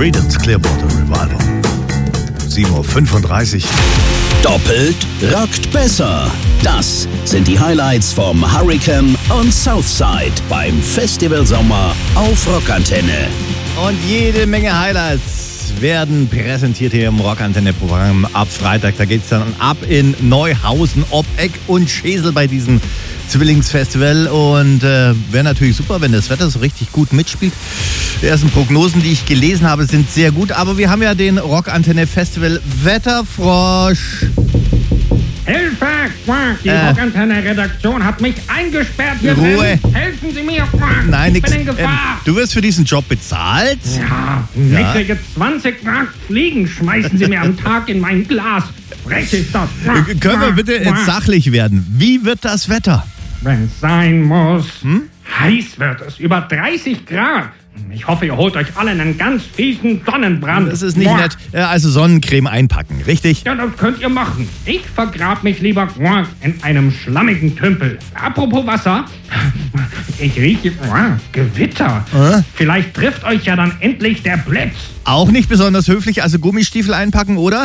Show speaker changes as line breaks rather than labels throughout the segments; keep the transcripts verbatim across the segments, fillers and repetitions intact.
Creedence Clearwater Revival. sieben Uhr fünfunddreißig.
Doppelt rockt besser. Das sind die Highlights vom Hurricane und Southside beim Festival Sommer auf Rockantenne.
Und jede Menge Highlights werden präsentiert hier im Rockantenne-Programm ab Freitag. Da geht es dann ab in Neuhausen, Obbeck und Schesel bei diesem Zwillingsfestival. Und äh, wäre natürlich super, wenn das Wetter so richtig gut mitspielt. Die ersten Prognosen, die ich gelesen habe, sind sehr gut. Aber wir haben ja den Rockantenne-Festival Wetterfrosch.
Hilfe! Die
Äh.
Rockantenne-Redaktion hat mich eingesperrt hier
Ruhe.
drin. Helfen Sie mir!
Nein,
ich
nix.
bin in Gefahr!
Ähm, du wirst für diesen Job bezahlt?
Ja, mickrige zwanzig Mark Fliegen schmeißen Sie mir am Tag in mein Glas. Frech ist das.
Äh, Können wir bitte jetzt sachlich werden? Wie wird das Wetter?
Wenn es sein muss.
Hm?
Heiß wird es, über dreißig Grad. Ich hoffe, ihr holt euch alle einen ganz fiesen Sonnenbrand.
Das ist nicht
Boah.
nett. Äh, Also Sonnencreme einpacken, richtig?
Ja, das könnt ihr machen. Ich vergrab mich lieber in einem schlammigen Tümpel. Apropos Wasser, ich rieche Gewitter.
Äh?
Vielleicht trifft euch ja dann endlich der Blitz.
Auch nicht besonders höflich, also Gummistiefel einpacken, oder?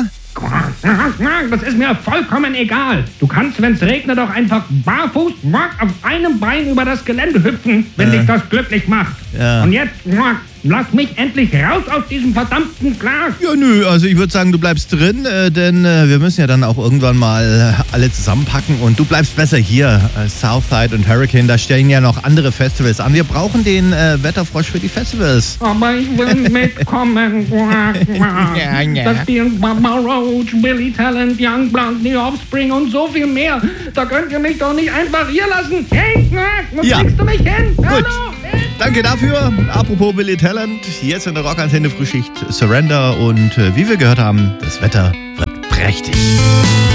Das ist mir vollkommen egal. Du kannst, wenn es regnet, doch einfach barfuß auf einem Bein über das Gelände hüpfen, wenn
Äh.
dich das glücklich macht.
Ja.
Und jetzt lass mich endlich raus aus diesem verdammten Glas.
Ja, nö, also ich würde sagen, du bleibst drin, äh, denn äh, wir müssen ja dann auch irgendwann mal äh, alle zusammenpacken und du bleibst besser hier. Äh, Southside und Hurricane, da stehen ja noch andere Festivals an. Wir brauchen den äh, Wetterfrosch für die Festivals.
Aber ich will mitkommen.
Ja, ja.
Da spielen Baba Roach, Billy Talent, Young Blonde, The Offspring und so viel mehr. Da könnt ihr mich doch nicht einfach hier lassen. Hey, wo
Ja.
kriegst du mich hin?
Gut.
Hallo?
Danke dafür. Apropos Billy Talent, jetzt in der Rockantenne Frühschicht Surrender und äh, wie wir gehört haben, das Wetter wird prächtig.